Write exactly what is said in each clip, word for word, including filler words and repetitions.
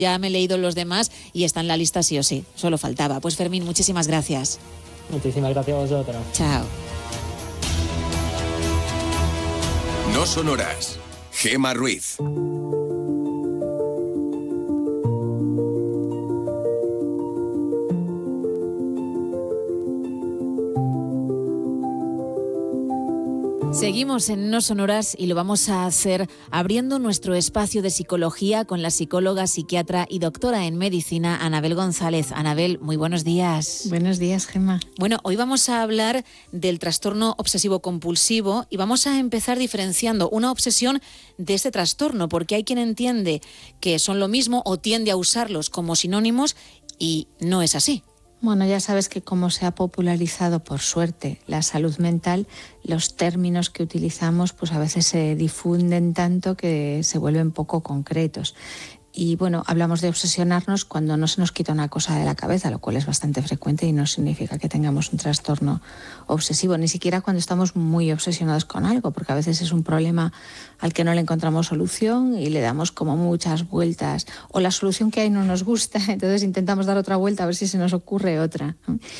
Ya me he leído los demás y está en la lista sí o sí, solo faltaba. Pues Fermín, muchísimas gracias. Muchísimas gracias a vosotros. Chao. No son horas. Gema Ruiz. Seguimos en No Sonoras y lo vamos a hacer abriendo nuestro espacio de psicología con la psicóloga, psiquiatra y doctora en medicina Anabel González. Anabel, muy buenos días. Buenos días, Gemma. Bueno, hoy vamos a hablar del trastorno obsesivo-compulsivo y vamos a empezar diferenciando una obsesión de este trastorno, porque hay quien entiende que son lo mismo o tiende a usarlos como sinónimos y no es así. Bueno, ya sabes que como se ha popularizado, por suerte, la salud mental, los términos que utilizamos pues a veces se difunden tanto que se vuelven poco concretos. Y bueno, hablamos de obsesionarnos cuando no se nos quita una cosa de la cabeza, lo cual es bastante frecuente y no significa que tengamos un trastorno obsesivo, ni siquiera cuando estamos muy obsesionados con algo, porque a veces es un problema al que no le encontramos solución y le damos como muchas vueltas, o la solución que hay no nos gusta, entonces intentamos dar otra vuelta a ver si se nos ocurre otra.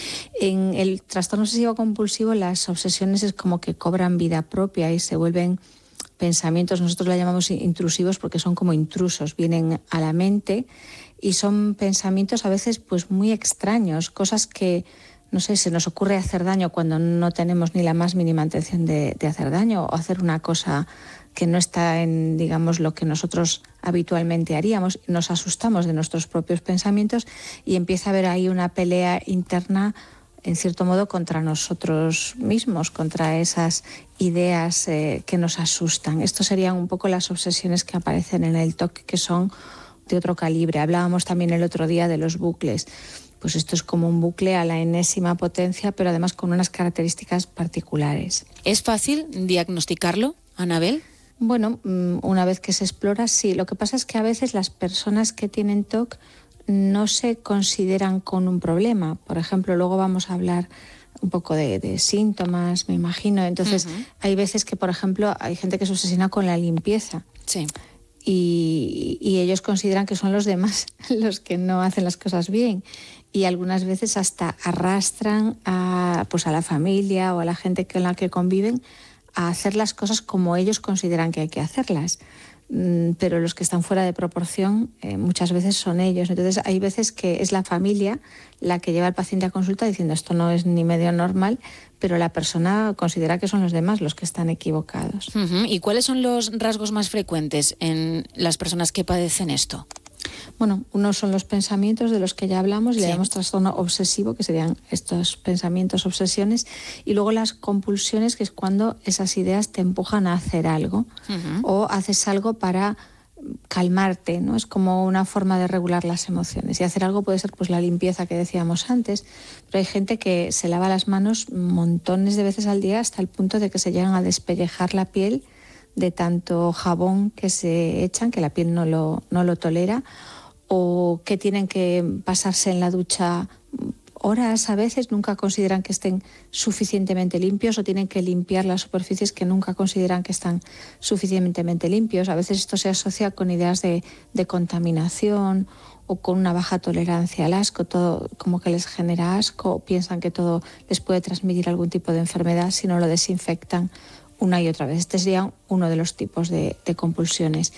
En el trastorno obsesivo compulsivo las obsesiones es como que cobran vida propia y se vuelven pensamientos, nosotros la llamamos intrusivos porque son como intrusos, vienen a la mente y son pensamientos a veces pues muy extraños, cosas que, no sé, se nos ocurre hacer daño cuando no tenemos ni la más mínima intención de, de hacer daño o hacer una cosa que no está en, digamos, lo que nosotros habitualmente haríamos. Nos asustamos de nuestros propios pensamientos y empieza a haber ahí una pelea interna en cierto modo contra nosotros mismos, contra esas ideas eh, que nos asustan. Estos serían un poco las obsesiones que aparecen en el T O C, que son de otro calibre. Hablábamos también el otro día de los bucles. Pues esto es como un bucle a la enésima potencia, pero además con unas características particulares. ¿Es fácil diagnosticarlo, Anabel? Bueno, una vez que se explora, sí. Lo que pasa es que a veces las personas que tienen T O C no se consideran con un problema. Por ejemplo, luego vamos a hablar un poco de, de síntomas, me imagino. Entonces, uh-huh. hay veces que, por ejemplo, hay gente que se obsesiona con la limpieza. Sí. Y, y ellos consideran que son los demás los que no hacen las cosas bien. Y algunas veces hasta arrastran a, pues a la familia o a la gente con la que conviven a hacer las cosas como ellos consideran que hay que hacerlas. Pero los que están fuera de proporción eh, muchas veces son ellos. Entonces hay veces que es la familia la que lleva al paciente a consulta diciendo esto no es ni medio normal, pero la persona considera que son los demás los que están equivocados. Uh-huh. ¿Y cuáles son los rasgos más frecuentes en las personas que padecen esto? Bueno, unos son los pensamientos de los que ya hablamos, sí. le llamamos trastorno obsesivo, que serían estos pensamientos, obsesiones, y luego las compulsiones, que es cuando esas ideas te empujan a hacer algo, uh-huh. o haces algo para calmarte, ¿no? Es como una forma de regular las emociones. Y hacer algo puede ser pues la limpieza que decíamos antes, pero hay gente que se lava las manos montones de veces al día hasta el punto de que se llegan a despellejar la piel de tanto jabón que se echan, que la piel no lo, no lo tolera, o que tienen que pasarse en la ducha horas a veces, nunca consideran que estén suficientemente limpios, o tienen que limpiar las superficies que nunca consideran que están suficientemente limpios. A veces esto se asocia con ideas de, de contaminación o con una baja tolerancia al asco, todo como que les genera asco, o piensan que todo les puede transmitir algún tipo de enfermedad si no lo desinfectan una y otra vez. Este sería uno de los tipos de, de compulsiones.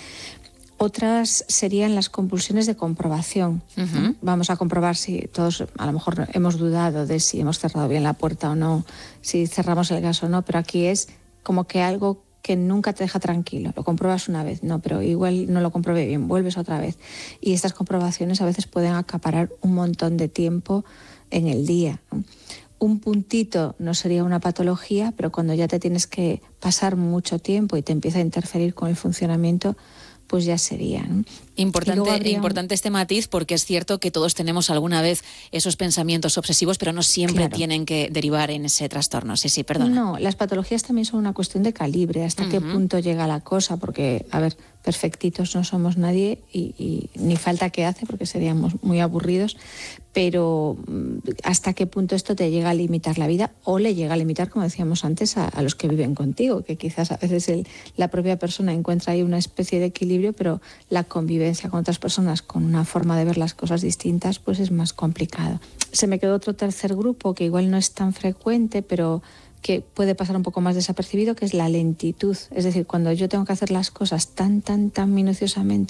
Otras serían las compulsiones de comprobación. Uh-huh. Vamos a comprobar si todos a lo mejor hemos dudado de si hemos cerrado bien la puerta o no, si cerramos el gas o no, pero aquí es como que algo que nunca te deja tranquilo. Lo compruebas una vez, no, pero igual no lo comprobé bien, vuelves otra vez. Y estas comprobaciones a veces pueden acaparar un montón de tiempo en el día. Un puntito no sería una patología, pero cuando ya te tienes que pasar mucho tiempo y te empieza a interferir con el funcionamiento, pues ya sería, ¿no? Importante, habría... importante este matiz, porque es cierto que todos tenemos alguna vez esos pensamientos obsesivos, pero no siempre claro. tienen que derivar en ese trastorno. Sí, sí, perdona. No, las patologías también son una cuestión de calibre, hasta uh-huh. qué punto llega la cosa, porque, a ver, perfectitos no somos nadie y, y ni falta que hace porque seríamos muy aburridos, pero hasta qué punto esto te llega a limitar la vida o le llega a limitar, como decíamos antes, a, a los que viven contigo, que quizás a veces el, la propia persona encuentra ahí una especie de equilibrio, pero la convivencia con otras personas con una forma de ver las cosas distintas pues es más complicado. Se me quedó otro tercer grupo que igual no es tan frecuente, pero que puede pasar un poco más desapercibido, que es la lentitud. Es decir, cuando yo tengo que hacer las cosas tan, tan, tan minuciosamente,